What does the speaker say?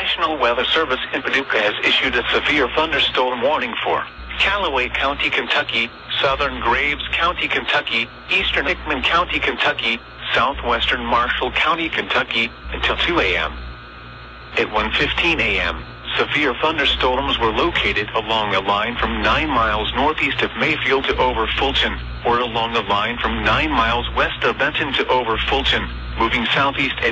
National Weather Service in Paducah has issued a severe thunderstorm warning for Callaway County, Kentucky, southern Graves County, Kentucky, eastern Hickman County, Kentucky, southwestern Marshall County, Kentucky, until 2 a.m. At 1:15 a.m., severe thunderstorms were located along a line from 9 miles northeast of Mayfield to over Fulton, or along a line from 9 miles west of Benton to over Fulton, moving southeast at